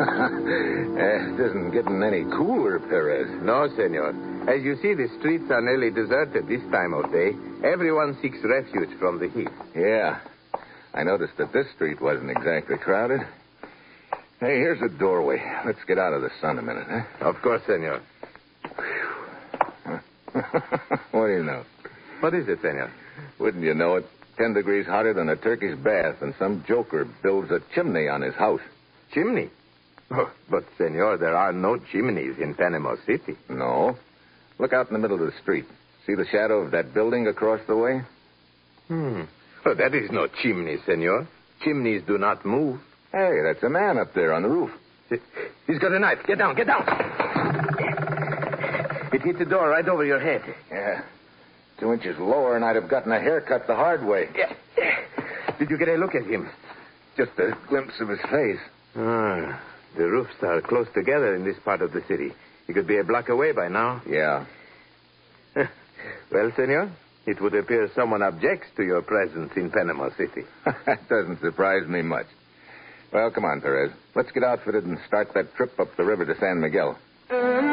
It isn't getting any cooler, Perez. No, senor. As you see, the streets are nearly deserted this time of day. Everyone seeks refuge from the heat. Yeah. I noticed that this street wasn't exactly crowded. Hey, here's a doorway. Let's get out of the sun a minute, huh? Of course, senor. What do you know? What is it, senor? Wouldn't you know it? 10 degrees hotter than a Turkish bath, and some joker builds a chimney on his house. Chimney? Oh, but, senor, there are no chimneys in Panama City. No. Look out in the middle of the street. See the shadow of that building across the way? Oh, that is no chimney, senor. Chimneys do not move. Hey, that's a man up there on the roof. He's got a knife. Get down, get down. It hit the door right over your head. Yeah. 2 inches lower, and I'd have gotten a haircut the hard way. Yeah. Did you get a look at him? Just a glimpse of his face. The roofs are close together in this part of the city. He could be a block away by now. Yeah. Well, senor, it would appear someone objects to your presence in Panama City. That doesn't surprise me much. Well, come on, Perez. Let's get outfitted and start that trip up the river to San Miguel.